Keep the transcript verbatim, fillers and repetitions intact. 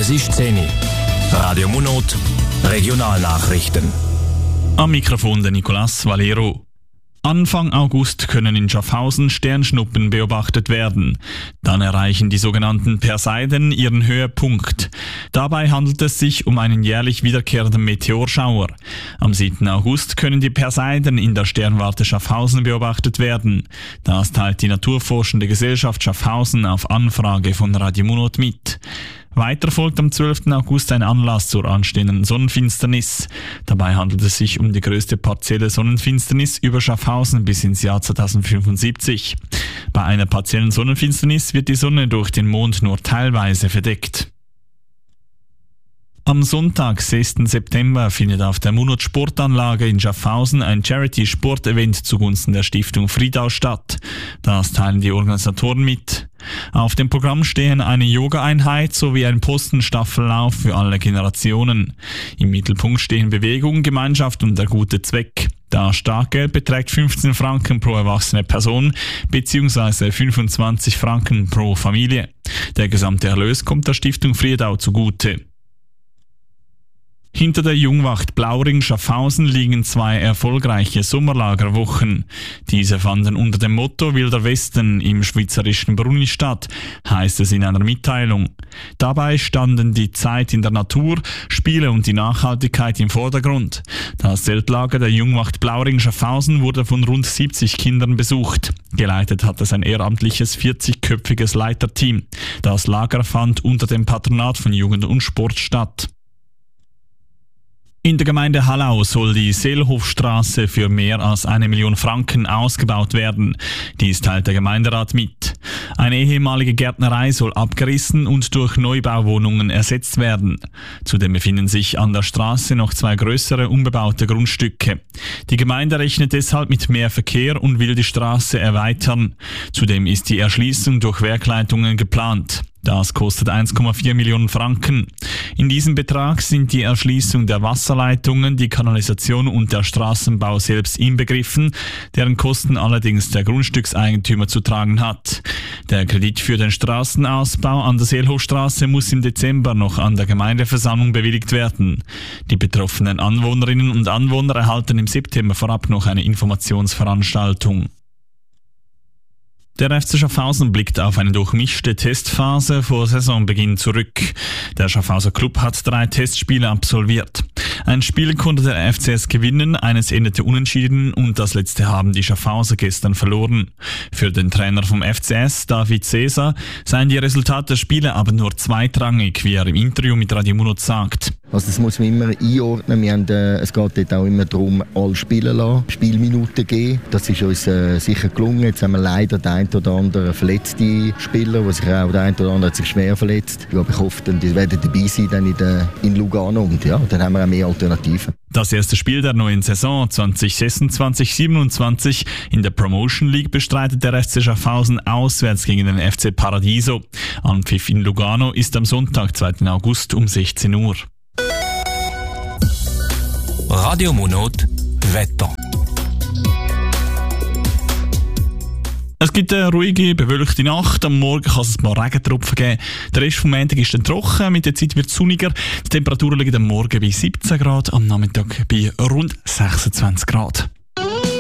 Es ist zehn Uhr. Radio Munot, Regionalnachrichten. Am Mikrofon der Nicolas Valero. Anfang August können in Schaffhausen Sternschnuppen beobachtet werden. Dann erreichen die sogenannten Perseiden ihren Höhepunkt. Dabei handelt es sich um einen jährlich wiederkehrenden Meteorschauer. Am siebten August können die Perseiden in der Sternwarte Schaffhausen beobachtet werden. Das teilt die Naturforschende Gesellschaft Schaffhausen auf Anfrage von Radio Munot mit. Weiter folgt am zwölften August ein Anlass zur anstehenden Sonnenfinsternis. Dabei handelt es sich um die größte partielle Sonnenfinsternis über Schaffhausen bis ins Jahr zweitausendfünfundsiebzig. Bei einer partiellen Sonnenfinsternis wird die Sonne durch den Mond nur teilweise verdeckt. Am Sonntag, sechsten September, findet auf der Munot Sportanlage in Schaffhausen ein Charity-Sportevent zugunsten der Stiftung Friedau statt. Das teilen die Organisatoren mit. Auf dem Programm stehen eine Yoga-Einheit sowie ein Postenstaffellauf für alle Generationen. Im Mittelpunkt stehen Bewegung, Gemeinschaft und der gute Zweck. Das Startgeld beträgt fünfzehn Franken pro erwachsene Person bzw. fünfundzwanzig Franken pro Familie. Der gesamte Erlös kommt der Stiftung Friedau zugute. Hinter der Jungwacht Blauring Schaffhausen liegen zwei erfolgreiche Sommerlagerwochen. Diese fanden unter dem Motto Wilder Westen im schweizerischen Brunni statt, heißt es in einer Mitteilung. Dabei standen die Zeit in der Natur, Spiele und die Nachhaltigkeit im Vordergrund. Das Zeltlager der Jungwacht Blauring Schaffhausen wurde von rund siebzig Kindern besucht. Geleitet hat es ein ehrenamtliches vierzigköpfiges Leiterteam. Das Lager fand unter dem Patronat von Jugend und Sport statt. In der Gemeinde Hallau soll die Seelhofstraße für mehr als eine Million Franken ausgebaut werden. Dies teilt der Gemeinderat mit. Eine ehemalige Gärtnerei soll abgerissen und durch Neubauwohnungen ersetzt werden. Zudem befinden sich an der Straße noch zwei größere unbebaute Grundstücke. Die Gemeinde rechnet deshalb mit mehr Verkehr und will die Straße erweitern. Zudem ist die Erschließung durch Werkleitungen geplant. Das kostet eins Komma vier Millionen Franken. In diesem Betrag sind die Erschließung der Wasserleitungen, die Kanalisation und der Straßenbau selbst inbegriffen, deren Kosten allerdings der Grundstückseigentümer zu tragen hat. Der Kredit für den Straßenausbau an der Seelhofstraße muss im Dezember noch an der Gemeindeversammlung bewilligt werden. Die betroffenen Anwohnerinnen und Anwohner erhalten im September vorab noch eine Informationsveranstaltung. Der F C Schaffhausen blickt auf eine durchmischte Testphase vor Saisonbeginn zurück. Der Schaffhauser Club hat drei Testspiele absolviert. Ein Spiel konnte der F C S gewinnen, eines endete unentschieden und das letzte haben die Schaffhauser gestern verloren. Für den Trainer vom F C S, David Cesar, seien die Resultate der Spiele aber nur zweitrangig, wie er im Interview mit Radio Munot sagt. Also das muss man immer einordnen. Wir haben, äh, es geht dort auch immer darum, alle spielen lassen, Spielminuten geben. Das ist uns äh, sicher gelungen. Jetzt haben wir leider den einen oder anderen verletzten Spieler, wo sich auch der eine oder andere hat sich schwer verletzt. Aber ich hoffe, die werden dabei sein dann in, der, in Lugano und ja, dann haben wir auch mehr Alternativen. Das erste Spiel der neuen Saison zwanzig sechsundzwanzig siebenundzwanzig in der Promotion League bestreitet der F C Schaffhausen auswärts gegen den F C Paradiso. Anpfiff in Lugano ist am Sonntag, zweiten August um sechzehn Uhr. Radio Munot Wetter. Es gibt eine ruhige, bewölkte Nacht. Am Morgen kann es ein paar Regentropfen geben. Der Rest vom Montag ist dann trocken. Mit der Zeit wird es sonniger. Die Temperaturen liegen am Morgen bei siebzehn Grad, am Nachmittag bei rund sechsundzwanzig Grad.